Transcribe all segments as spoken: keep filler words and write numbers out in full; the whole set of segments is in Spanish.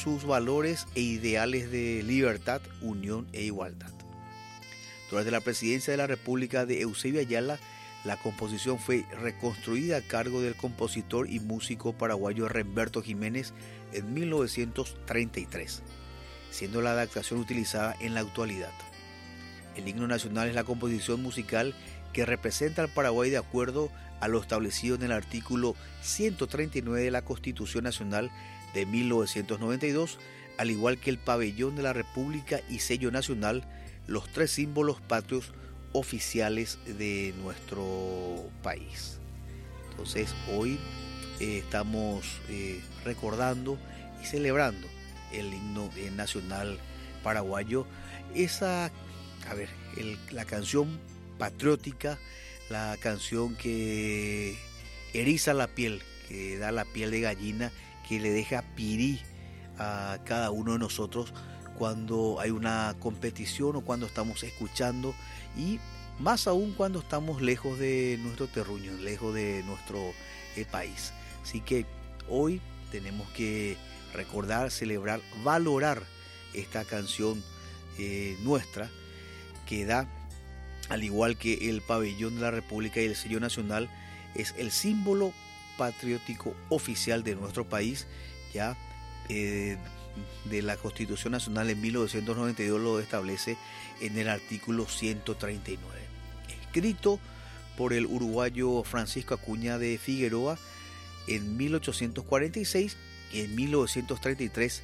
sus valores e ideales de libertad, unión e igualdad. Durante la presidencia de la República de Eusebio Ayala, la composición fue reconstruida a cargo del compositor y músico paraguayo Remberto Jiménez en mil novecientos treinta y tres, siendo la adaptación utilizada en la actualidad. El himno nacional es la composición musical que representa al Paraguay de acuerdo a lo establecido en el artículo ciento treinta y nueve de la Constitución Nacional de mil novecientos noventa y dos, al igual que el pabellón de la República y sello nacional, los tres símbolos patrios oficiales de nuestro país. Entonces hoy eh, estamos eh, recordando y celebrando el himno eh, nacional paraguayo, esa, a ver, el, la canción patriótica, la canción que eriza la piel, que da la piel de gallina, que le deja pirí a cada uno de nosotros cuando hay una competición o cuando estamos escuchando, y más aún cuando estamos lejos de nuestro terruño, lejos de nuestro eh, país. Así que hoy tenemos que recordar, celebrar, valorar esta canción eh, nuestra, que da, al igual que el pabellón de la República y el sello nacional, es el símbolo patriótico oficial de nuestro país, ya eh, de la Constitución Nacional en mil novecientos noventa y dos lo establece en el artículo ciento treinta y nueve. Escrito por el uruguayo Francisco Acuña de Figueroa en mil ochocientos cuarenta y seis, y en mil novecientos treinta y tres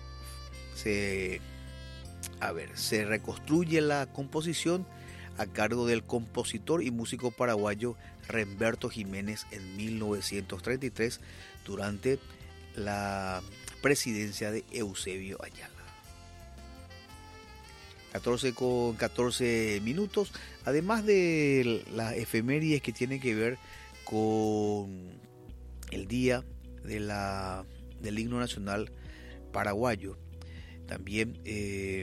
se, a ver, se reconstruye la composición a cargo del compositor y músico paraguayo Remberto Jiménez en mil novecientos treinta y tres durante la presidencia de Eusebio Ayala. catorce con catorce minutos, además de las efemérides que tienen que ver con el día de la, del himno nacional paraguayo. También eh,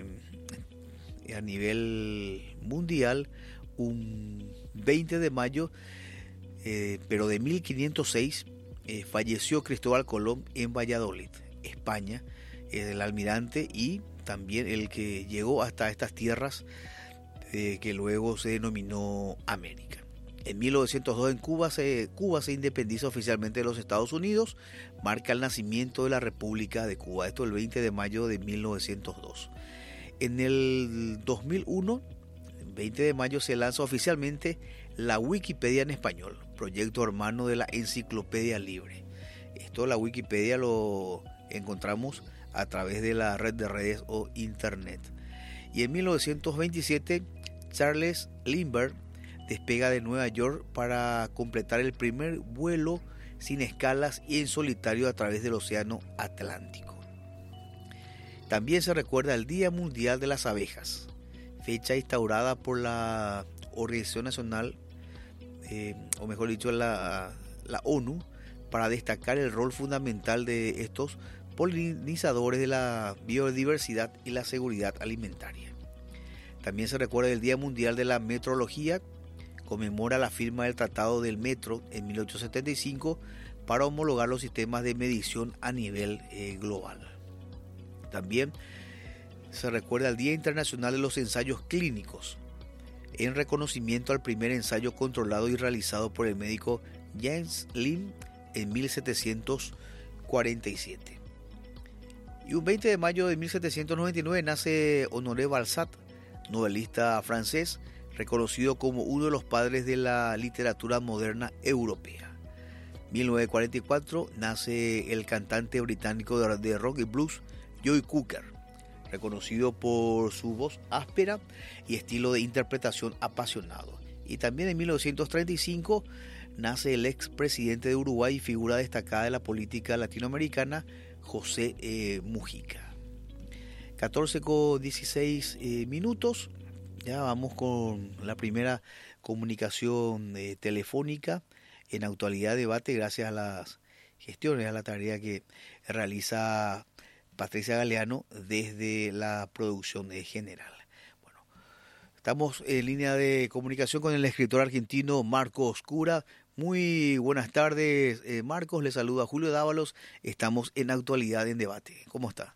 a nivel mundial, un veinte de mayo, eh, pero de mil quinientos seis, eh, falleció Cristóbal Colón en Valladolid, España, eh, el almirante y también el que llegó hasta estas tierras eh, que luego se denominó América. En mil novecientos dos en Cuba se, Cuba se independiza oficialmente de los Estados Unidos, marca el nacimiento de la República de Cuba, esto el veinte de mayo de mil novecientos dos. En el dos mil uno, el veinte de mayo, se lanza oficialmente la Wikipedia en español, proyecto hermano de la Enciclopedia Libre. Esto, la Wikipedia, lo encontramos a través de la red de redes o internet. Y en mil novecientos veintisiete, Charles Lindbergh despega de Nueva York para completar el primer vuelo sin escalas y en solitario a través del Océano Atlántico. También se recuerda el Día Mundial de las Abejas, fecha instaurada por la Organización Nacional, eh, o mejor dicho, la, la ONU, para destacar el rol fundamental de estos polinizadores de la biodiversidad y la seguridad alimentaria. También se recuerda el Día Mundial de la Metrología, conmemora la firma del Tratado del Metro en mil ochocientos setenta y cinco para homologar los sistemas de medición a nivel eh, global. También se recuerda el Día Internacional de los Ensayos Clínicos, en reconocimiento al primer ensayo controlado y realizado por el médico James Lind en mil setecientos cuarenta y siete. Y un veinte de mayo de mil setecientos noventa y nueve nace Honoré Balzac, novelista francés, reconocido como uno de los padres de la literatura moderna europea. mil novecientos cuarenta y cuatro nace el cantante británico de rock y blues Joe Cocker, reconocido por su voz áspera y estilo de interpretación apasionado. Y también en mil novecientos treinta y cinco nace el expresidente de Uruguay y figura destacada de la política latinoamericana, José eh, Mujica. catorce con dieciséis eh, minutos. Ya vamos con la primera comunicación eh, telefónica en Actualidad Debate, gracias a las gestiones, a la tarea que realiza Patricia Galeano desde la producción eh, general. Bueno, estamos en línea de comunicación con el escritor argentino Marcos Cura. Muy buenas tardes, eh, Marcos. Le saluda Julio Dávalos. Estamos en Actualidad en Debate. ¿Cómo está?